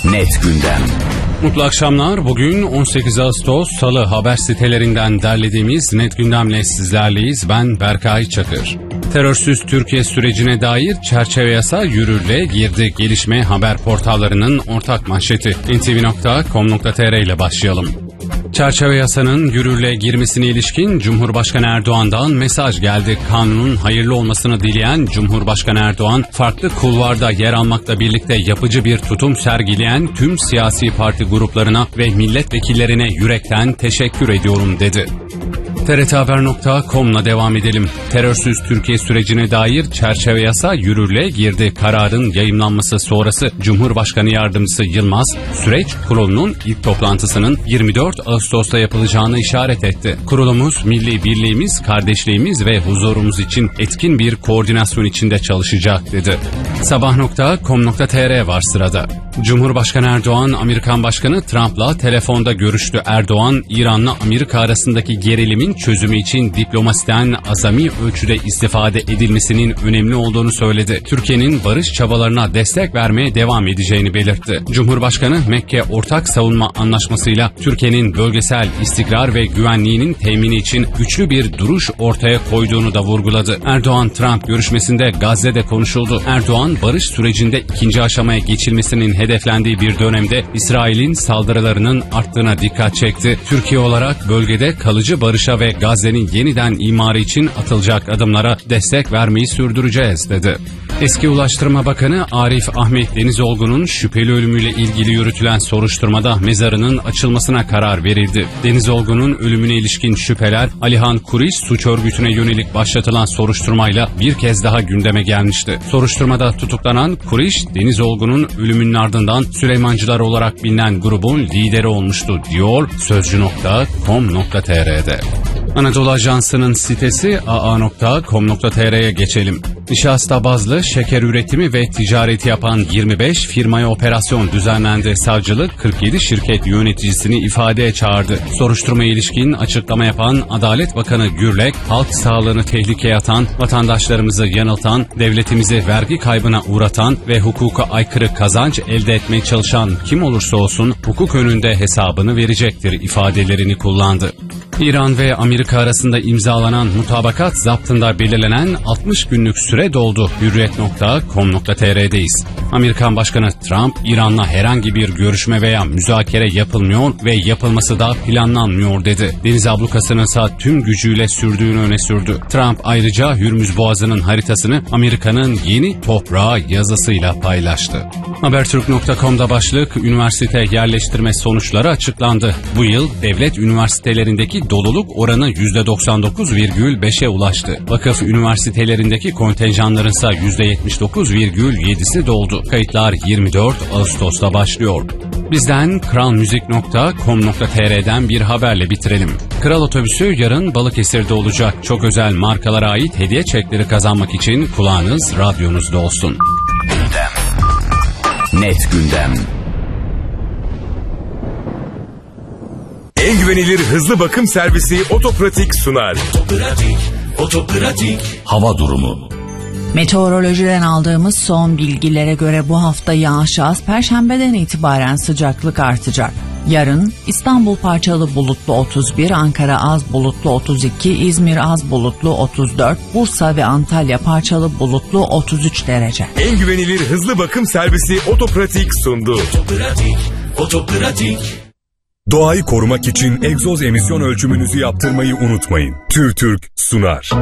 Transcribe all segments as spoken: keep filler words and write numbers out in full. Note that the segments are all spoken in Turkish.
Net gündem. Mutlu akşamlar. Bugün on sekiz Ağustos Salı, haber sitelerinden derlediğimiz Net Gündem'le sizlerleyiz. Ben Berkay Çakır. Terörsüz Türkiye sürecine dair çerçeve yasa yürürlüğe girdi. Gelişme haber portallarının ortak manşeti. en te ve nokta com nokta te er ile başlayalım. Çerçeve yasanın yürürlüğe girmesine ilişkin Cumhurbaşkanı Erdoğan'dan mesaj geldi. Kanunun hayırlı olmasını dileyen Cumhurbaşkanı Erdoğan, farklı kulvarda yer almakla birlikte yapıcı bir tutum sergileyen tüm siyasi parti gruplarına ve milletvekillerine yürekten teşekkür ediyorum dedi. te er te haber nokta com'la devam edelim. Terörsüz Türkiye sürecine dair çerçeve yasa yürürlüğe girdi. Kararın yayımlanması sonrası Cumhurbaşkanı Yardımcısı Yılmaz, süreç kurulunun ilk toplantısının yirmi dört Ağustos'ta yapılacağını işaret etti. Kurulumuz, milli birliğimiz, kardeşliğimiz ve huzurumuz için etkin bir koordinasyon içinde çalışacak dedi. sabah nokta com nokta te er var sırada. Cumhurbaşkanı Erdoğan, Amerikan Başkanı Trump'la telefonda görüştü. Erdoğan, İran'la Amerika arasındaki gerilimin çözümü için diplomasiden azami ölçüde istifade edilmesinin önemli olduğunu söyledi. Türkiye'nin barış çabalarına destek vermeye devam edeceğini belirtti. Cumhurbaşkanı, Mekke Ortak Savunma Anlaşması'yla Türkiye'nin bölgesel istikrar ve güvenliğinin temini için güçlü bir duruş ortaya koyduğunu da vurguladı. Erdoğan-Trump görüşmesinde Gazze'de konuşuldu. Erdoğan, barış sürecinde ikinci aşamaya geçilmesinin hedeflendiği bir dönemde İsrail'in saldırılarının arttığına dikkat çekti. Türkiye olarak bölgede kalıcı barışa ve Gazze'nin yeniden imarı için atılacak adımlara destek vermeyi sürdüreceğiz dedi. Eski Ulaştırma Bakanı Arif Ahmet Denizolgun'un şüpheli ölümüyle ilgili yürütülen soruşturmada mezarının açılmasına karar verildi. Denizolgun'un ölümüne ilişkin şüpheler Alihan Kuriş suç örgütüne yönelik başlatılan soruşturmayla bir kez daha gündeme gelmişti. Soruşturmada tutuklanan Kuriş, Denizolgun'un ölümünün ardından Süleymancılar olarak bilinen grubun lideri olmuştu diyor sözcü nokta com nokta te er'de. Anadolu Ajansı'nın sitesi a a nokta com nokta te er'ye geçelim. Nişasta bazlı şeker üretimi ve ticareti yapan yirmi beş firmaya operasyon düzenlendi. Savcılık kırk yedi şirket yöneticisini ifadeye çağırdı. Soruşturmaya ilişkin açıklama yapan Adalet Bakanı Gürlek, halk sağlığını tehlikeye atan, vatandaşlarımızı yanıltan, devletimizi vergi kaybına uğratan ve hukuka aykırı kazanç elde etmeye çalışan kim olursa olsun hukuk önünde hesabını verecektir ifadelerini kullandı. İran ve Amerika arasında imzalanan mutabakat zaptında belirlenen altmış günlük süre doldu. hürriyet nokta com nokta te er'deyiz. Amerikan Başkanı Trump, İran'la herhangi bir görüşme veya müzakere yapılmıyor ve yapılması da planlanmıyor dedi. Deniz ablukasının ise tüm gücüyle sürdüğünü öne sürdü. Trump ayrıca Hürmüz Boğazı'nın haritasını Amerika'nın yeni toprağı yazısıyla paylaştı. Habertürk nokta com'da başlık, üniversite yerleştirme sonuçları açıklandı. Bu yıl devlet üniversitelerindeki doluluk oranı yüzde doksan dokuz virgül beşe ulaştı. Vakıf üniversitelerindeki kontenjanların ise yüzde yetmiş dokuz virgül yedisi doldu. Kayıtlar yirmi dört Ağustos'ta başlıyor. Bizden kral müzik nokta com nokta te er'den bir haberle bitirelim. Kral Otobüsü yarın Balıkesir'de olacak. Çok özel markalara ait hediye çekleri kazanmak için kulağınız radyonuzda olsun. Gündem. Net gündem. En güvenilir hızlı bakım servisi Otopratik sunar. Otopratik, Otopratik. Hava durumu. Meteorolojiden aldığımız son bilgilere göre bu hafta yağışacağız. Perşembeden itibaren sıcaklık artacak. Yarın İstanbul parçalı bulutlu otuz bir, Ankara az bulutlu otuz iki, İzmir az bulutlu otuz dört, Bursa ve Antalya parçalı bulutlu otuz üç derece. En güvenilir hızlı bakım servisi Otopratik sundu. Otopratik, Otopratik. Doğayı korumak için egzoz emisyon ölçümünüzü yaptırmayı unutmayın. TÜRTÜRK sunar.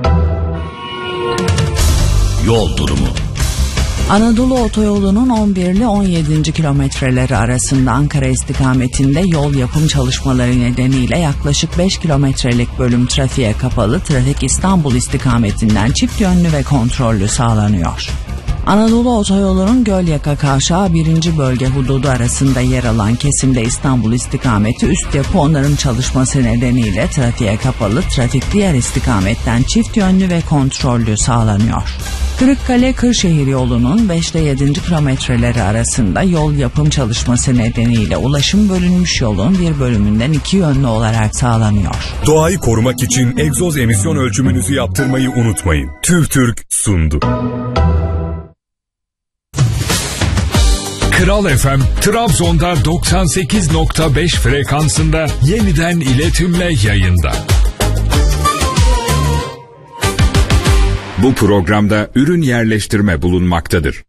Yol durumu. Anadolu Otoyolu'nun on bir ile on yedinci kilometreleri arasında Ankara istikametinde yol yapım çalışmaları nedeniyle yaklaşık beş kilometrelik bölüm trafiğe kapalı. Trafik İstanbul istikametinden çift yönlü ve kontrollü sağlanıyor. Anadolu Otoyolu'nun Gölyaka Kavşağı birinci bölge hududu arasında yer alan kesimde İstanbul istikameti üst yapı onarım çalışması nedeniyle trafiğe kapalı. Trafik diğer istikametten çift yönlü ve kontrollü sağlanıyor. Kırıkkale-Kırşehir yolunun beş ile yedinci kilometreleri arasında yol yapım çalışması nedeniyle ulaşım bölünmüş yolun bir bölümünden iki yönlü olarak sağlanıyor. Doğayı korumak için egzoz emisyon ölçümünüzü yaptırmayı unutmayın. TÜRTÜRK sundu. Kral F M, Trabzon'da doksan sekiz nokta beş frekansında yeniden iletimle yayında. Bu programda ürün yerleştirme bulunmaktadır.